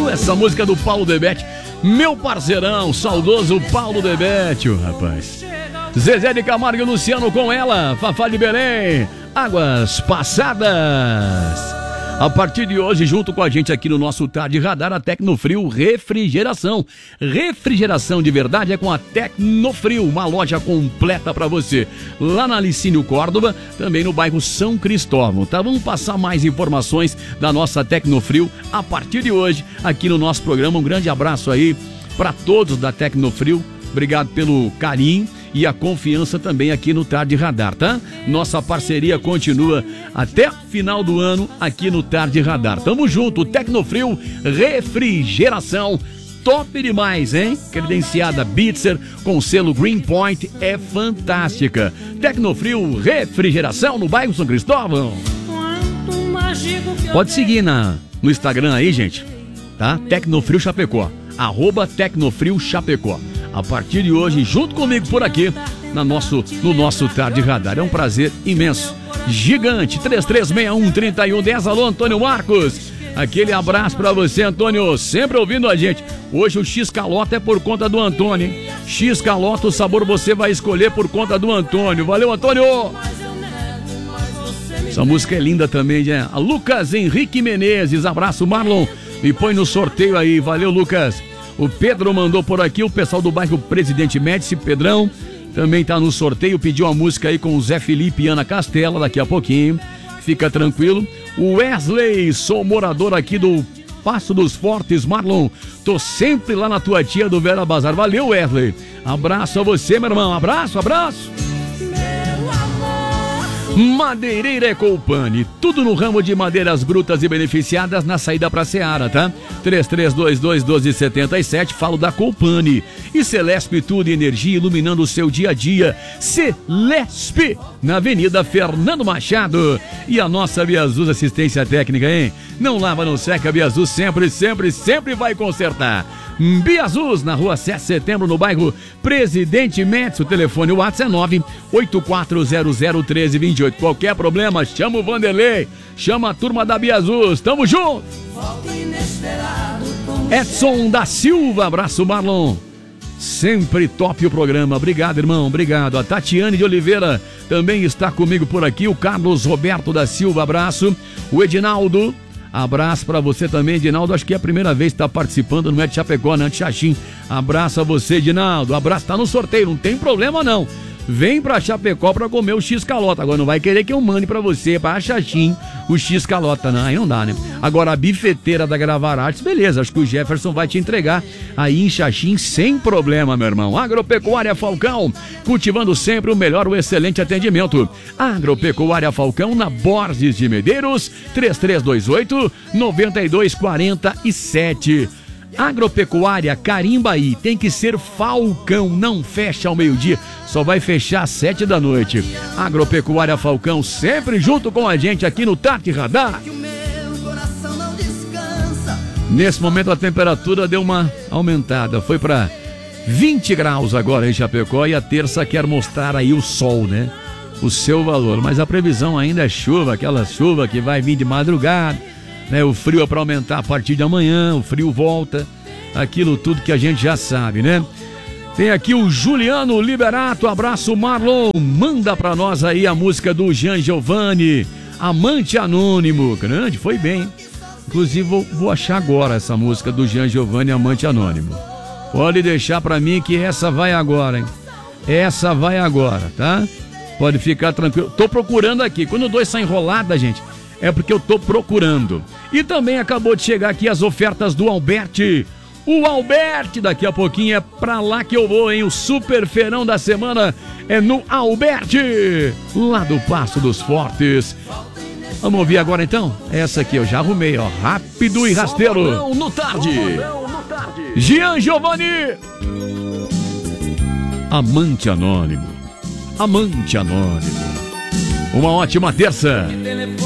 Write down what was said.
essa música do Paulo Debete, meu parceirão, saudoso Paulo Debete, rapaz. Zezé de Camargo e Luciano com ela, Fafá de Belém, Águas Passadas. A partir de hoje, junto com a gente aqui no nosso Tarde Radar, a Tecnofrio Refrigeração. Refrigeração de verdade é com a Tecnofrio, uma loja completa para você. Lá na Licínio Córdoba, também no bairro São Cristóvão, tá? Vamos passar mais informações da nossa Tecnofrio a partir de hoje, aqui no nosso programa. Um grande abraço aí para todos da Tecnofrio. Obrigado pelo carinho e a confiança também aqui no Tarde Radar, tá? Nossa parceria continua até final do ano aqui no Tarde Radar. Tamo junto, Tecnofrio Refrigeração, top demais, hein? Credenciada Bitzer com selo Greenpoint, é fantástica. Tecnofrio Refrigeração no bairro São Cristóvão. Pode seguir no Instagram aí, gente, tá? Tecnofrio Chapecó, @Tecnofrio Chapecó. A partir de hoje, junto comigo por aqui, no nosso Tarde Radar. É um prazer imenso, gigante. 3361-3110. Alô, Antônio Marcos. Aquele abraço pra você, Antônio, sempre ouvindo a gente. Hoje o X-Calota é por conta do Antônio, hein? X-Calota, o sabor você vai escolher por conta do Antônio. Valeu, Antônio! Essa música é linda também, né? A Lucas Henrique Menezes, abraço, Marlon. Me põe no sorteio aí, valeu, Lucas. O Pedro mandou por aqui, o pessoal do bairro Presidente Médici, Pedrão, também tá no sorteio, pediu uma música aí com o Zé Felipe e Ana Castela, daqui a pouquinho, fica tranquilo. O Wesley, sou morador aqui do Passo dos Fortes, Marlon, tô sempre lá na tua tia do Vera Bazar. Valeu, Wesley, abraço a você, meu irmão, abraço. Madeireira Ecoupane, tudo no ramo de madeiras brutas e beneficiadas na saída pra Seara, tá? 3322-1277, falo da Coupane. E Celesp, tudo energia iluminando o seu dia a dia. Celesp, na Avenida Fernando Machado. E a nossa Biazus Assistência Técnica, hein? Não lava, não seca, Biazus sempre vai consertar. Biazus, na rua 7 de setembro, no bairro Presidente Médici. O telefone WhatsApp é 984001328. Qualquer problema, chama o Vanderlei, chama a turma da Biazus. Tamo junto! Edson da Silva, abraço, Marlon. Sempre top o programa. Obrigado, irmão, obrigado. A Tatiane de Oliveira também está comigo por aqui. O Carlos Roberto da Silva, abraço. O Edinaldo, abraço pra você também, Edinaldo. Acho que é a primeira vez que tá participando, não é de Chapecó, não é de Xaxim. Abraço a você, Edinaldo. Abraço, tá no sorteio, não tem problema não. Vem pra Chapecó pra comer o X-Calota. Agora não vai querer que eu mande pra você, pra Xaxim, o X-Calota, não. Aí não dá, né? Agora a bifeteira da Gravar Artes, beleza. Acho que o Jefferson vai te entregar aí em Xaxim sem problema, meu irmão. Agropecuária Falcão, cultivando sempre o melhor, o excelente atendimento. Agropecuária Falcão, na Borges de Medeiros, 3328-9247. Agropecuária Carimbaí, tem que ser Falcão, não fecha ao meio-dia, só vai fechar às 7 da noite. Agropecuária Falcão, sempre junto com a gente aqui no Tarde Radar. Nesse momento a temperatura deu uma aumentada, foi para 20 graus agora em Chapecó, e a terça quer mostrar aí o sol, né? O seu valor, mas a previsão ainda é chuva, aquela chuva que vai vir de madrugada, né? O frio é para aumentar a partir de amanhã, o frio volta, aquilo tudo que a gente já sabe, né? Tem aqui o Juliano Liberato, abraço, Marlon, manda pra nós aí a música do Jean Giovanni, Amante Anônimo. Grande, foi bem. Inclusive vou achar agora essa música do Jean Giovanni, Amante Anônimo. Pode deixar pra mim que essa vai agora, hein? Essa vai agora, tá? Pode ficar tranquilo. Tô procurando aqui. Quando eu dou essa enrolada, gente, é porque eu tô procurando. E também acabou de chegar aqui as ofertas do Alberti. O Alberti, daqui a pouquinho é pra lá que eu vou, hein? O super feirão da semana é no Alberti, lá do Passo dos Fortes. Vamos ouvir agora então? Essa aqui eu já arrumei, ó. Rápido e rasteiro. No tarde. Jean Giovanni. Amante Anônimo. Amante Anônimo. Uma ótima terça.